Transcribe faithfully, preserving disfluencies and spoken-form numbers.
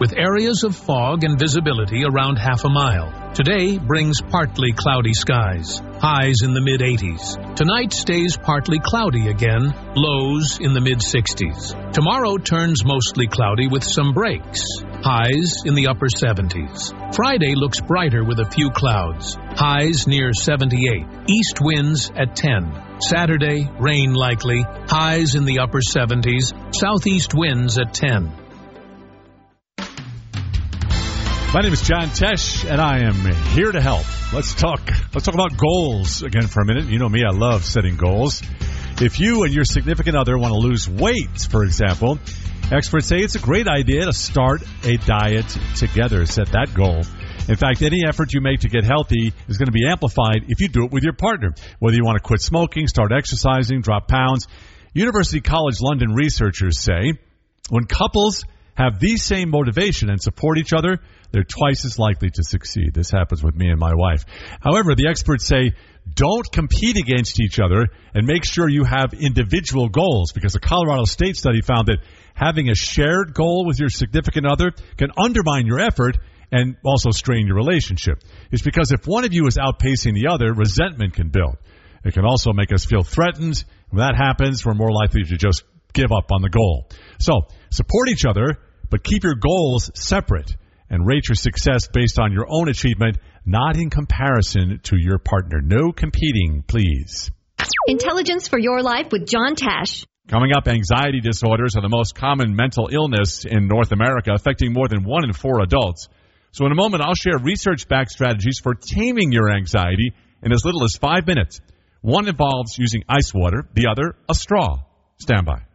with areas of fog and visibility around half a mile. Today brings partly cloudy skies, highs in the mid eighties. Tonight stays partly cloudy again, lows in the mid sixties. Tomorrow turns mostly cloudy with some breaks, highs in the upper seventies. Friday looks brighter with a few clouds, highs near seventy-eight. East winds at ten. Saturday, rain likely, highs in the upper seventies, southeast winds at ten. My name is John Tesh, and I am here to help. Let's talk. Let's talk about goals again for a minute. You know me, I love setting goals. If you and your significant other want to lose weight, for example, experts say it's a great idea to start a diet together. Set that goal. In fact, any effort you make to get healthy is going to be amplified if you do it with your partner. Whether you want to quit smoking, start exercising, drop pounds. University College London researchers say when couples have the same motivation and support each other, they're twice as likely to succeed. This happens with me and my wife. However, the experts say don't compete against each other and make sure you have individual goals, because a Colorado State study found that having a shared goal with your significant other can undermine your effort and also strain your relationship. It's because if one of you is outpacing the other, resentment can build. It can also make us feel threatened. When that happens, we're more likely to just give up on the goal. So support each other, but keep your goals separate and rate your success based on your own achievement, not in comparison to your partner. No competing, please. Intelligence for Your Life with John Tesh. Coming up, anxiety disorders are the most common mental illness in North America, affecting more than one in four adults. So in a moment, I'll share research-backed strategies for taming your anxiety in as little as five minutes. One involves using ice water, the other, a straw. Stand by.